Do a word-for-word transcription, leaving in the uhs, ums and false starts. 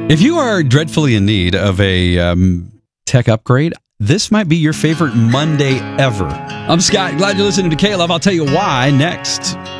If you are dreadfully in need of a um, tech upgrade, this might be your favorite Monday ever. I'm Scott. Glad you're listening to K-Love. I'll tell you why next.